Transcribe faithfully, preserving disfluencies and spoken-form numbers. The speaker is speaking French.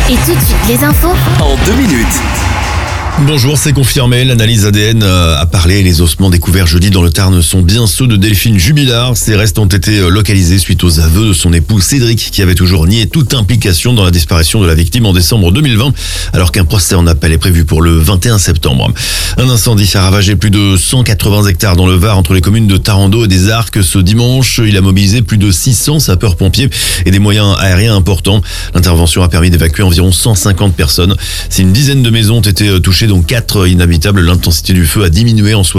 Et tout de suite, les infos en deux minutes. Bonjour, c'est confirmé, l'analyse A D N a parlé. Les ossements découverts jeudi dans le Tarn sont bien ceux de Delphine Jubilard. Ces restes ont été localisés suite aux aveux de son époux Cédric, qui avait toujours nié toute implication dans la disparition de la victime en décembre deux mille vingt, alors qu'un procès en appel est prévu pour le vingt et un septembre. Un incendie a ravagé plus de cent quatre-vingts hectares dans le Var entre les communes de Tarando et des Arcs ce dimanche. Il a mobilisé plus de six cents sapeurs-pompiers et des moyens aériens importants. L'intervention a permis d'évacuer environ cent cinquante personnes. Si une dizaine de maisons ont été touchées, dont quatre inhabitables, l'intensité du feu a diminué en soirée.